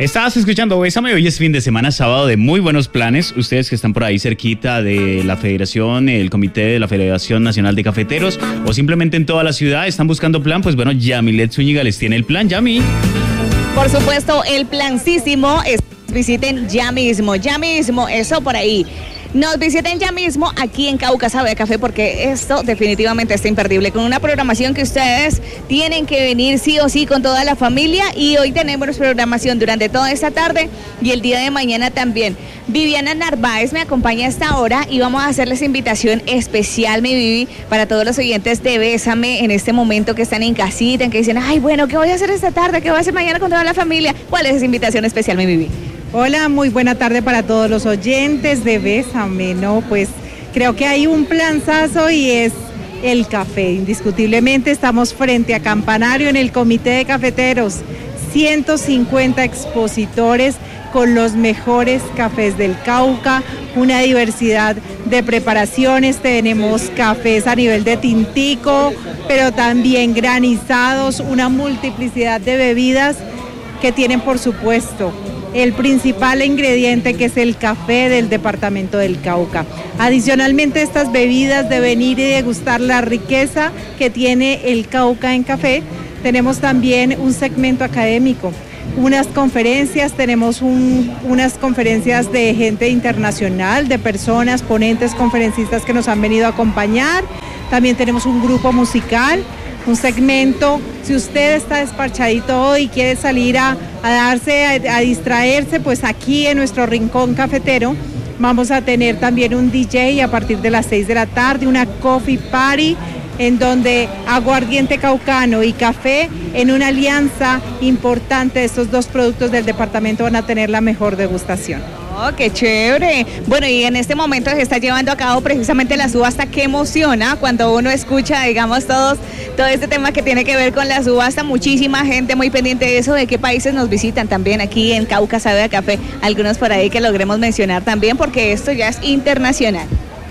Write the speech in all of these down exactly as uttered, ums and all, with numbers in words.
Estabas escuchando Bésame, hoy es fin de semana, sábado de muy buenos planes. Ustedes que están por ahí cerquita de la Federación, el Comité de la Federación Nacional de Cafeteros o simplemente en toda la ciudad están buscando plan, pues bueno, Yamilet Zúñiga les tiene el plan. Yami. Por supuesto, el plancísimo es visiten ya mismo, ya mismo, eso por ahí. Nos visiten ya mismo aquí en Cauca Sabe a Café porque esto definitivamente está imperdible, con una programación que ustedes tienen que venir sí o sí con toda la familia, y hoy tenemos programación durante toda esta tarde y el día de mañana también. Viviana Narváez me acompaña a esta hora y vamos a hacerles invitación especial, mi Vivi, para todos los oyentes de Bésame en este momento que están en casita, en que dicen, ay, bueno, ¿qué voy a hacer esta tarde? ¿Qué voy a hacer mañana con toda la familia? ¿Cuál es esa invitación especial, mi Vivi? Hola, muy buena tarde para todos los oyentes de Bésame, ¿no? Pues creo que hay un planzazo y es el café. Indiscutiblemente estamos frente a Campanario en el Comité de Cafeteros, ciento cincuenta expositores con los mejores cafés del Cauca, una diversidad de preparaciones, tenemos cafés a nivel de tintico, pero también granizados, una multiplicidad de bebidas que tienen, por supuesto, el principal ingrediente, que es el café del departamento del Cauca. Adicionalmente, estas bebidas de venir y degustar la riqueza que tiene el Cauca en café, tenemos también un segmento académico, unas conferencias, tenemos un, unas conferencias de gente internacional, de personas, ponentes, conferencistas que nos han venido a acompañar. También tenemos un grupo musical, un segmento, si usted está desparchadito hoy y quiere salir a, a darse, a, a distraerse, pues aquí en nuestro rincón cafetero vamos a tener también un D J a partir de las seis de la tarde, una coffee party, en donde aguardiente caucano y café, en una alianza importante de estos dos productos del departamento, van a tener la mejor degustación. Oh, qué chévere. Bueno, y en este momento se está llevando a cabo precisamente la subasta. Qué emociona cuando uno escucha, digamos, todos, todo este tema que tiene que ver con la subasta. Muchísima gente muy pendiente de eso, de qué países nos visitan también aquí en Cauca Sabe a Café. Algunos por ahí que logremos mencionar también, porque esto ya es internacional.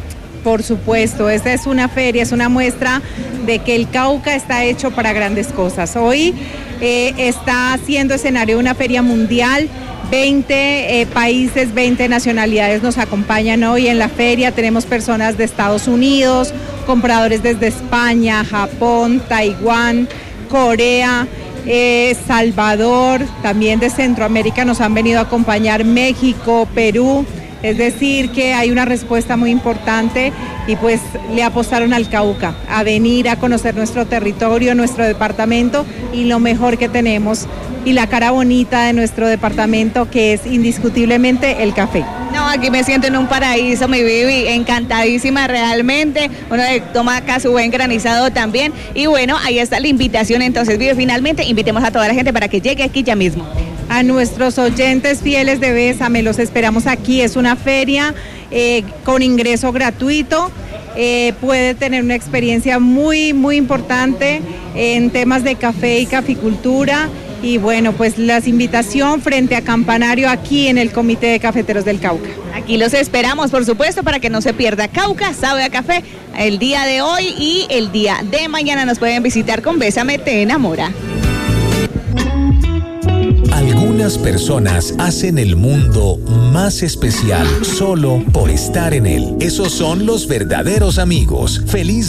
Por supuesto, esta es una feria, es una muestra de que el Cauca está hecho para grandes cosas. Hoy eh, está siendo escenario de una feria mundial. veinte eh, países, veinte nacionalidades nos acompañan hoy en la feria. Tenemos personas de Estados Unidos, compradores desde España, Japón, Taiwán, Corea, eh, Salvador, también de Centroamérica nos han venido a acompañar, México, Perú. Es decir, que hay una respuesta muy importante y pues le apostaron al Cauca, a venir a conocer nuestro territorio, nuestro departamento y lo mejor que tenemos y la cara bonita de nuestro departamento, que es indiscutiblemente el café. No, aquí me siento en un paraíso, mi Vivi, encantadísima realmente. Uno toma acá su buen granizado también. Y bueno, ahí está la invitación. Entonces, Vivi, finalmente invitemos a toda la gente para que llegue aquí ya mismo. A nuestros oyentes fieles de Bésame, los esperamos aquí. Es una feria eh, con ingreso gratuito. Eh, puede tener una experiencia muy, muy importante en temas de café y caficultura. Y bueno, pues las invitación frente a Campanario aquí en el Comité de Cafeteros del Cauca. Aquí los esperamos, por supuesto, para que no se pierda Cauca Sabe a Café el día de hoy y el día de mañana. Nos pueden visitar con Bésame Te Enamora. Algunas personas hacen el mundo más especial solo por estar en él. Esos son los verdaderos amigos. Feliz